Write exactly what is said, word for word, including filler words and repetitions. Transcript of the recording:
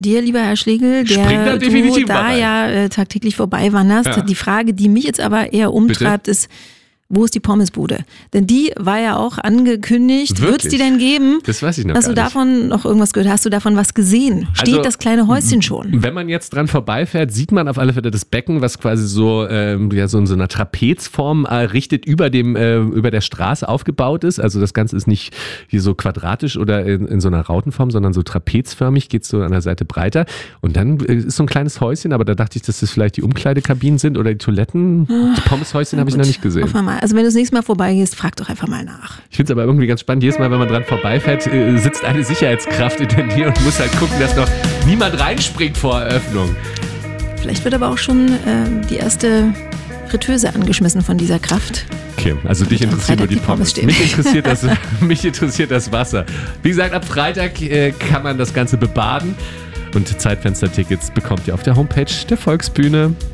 dir, lieber Herr Schlegel, der du da ja äh, tagtäglich vorbei wanderst. Ja. Die Frage, die mich jetzt aber eher umtreibt, Bitte? ist, wo ist die Pommesbude? Denn die war ja auch angekündigt. Wird es die denn geben? Das weiß ich noch Hast gar du davon nicht. noch irgendwas gehört? Hast du davon was gesehen? Steht also, das kleine Häuschen schon? Wenn man jetzt dran vorbeifährt, sieht man auf alle Fälle das Becken, was quasi so, ähm, ja, so in so einer Trapezform errichtet über dem, äh, über der Straße aufgebaut ist. Also das Ganze ist nicht hier so quadratisch oder in, in so einer Rautenform, sondern so trapezförmig, geht so an der Seite breiter. Und dann ist so ein kleines Häuschen, aber da dachte ich, dass das vielleicht die Umkleidekabinen sind oder die Toiletten. Oh, die Pommeshäuschen habe ich noch nicht gesehen. Also wenn du das nächste Mal vorbeigehst, frag doch einfach mal nach. Ich finde es aber irgendwie ganz spannend. Jedes Mal, wenn man dran vorbeifährt, sitzt eine Sicherheitskraft in der Nähe und muss halt gucken, dass noch niemand reinspringt vor Eröffnung. Vielleicht wird aber auch schon äh, die erste Fritteuse angeschmissen von dieser Kraft. Okay, also dich interessiert nur die Pommes. Mich interessiert, das, mich interessiert das Wasser. Wie gesagt, ab Freitag äh, kann man das Ganze bebaden. Und Zeitfenstertickets bekommt ihr auf der Homepage der Volksbühne.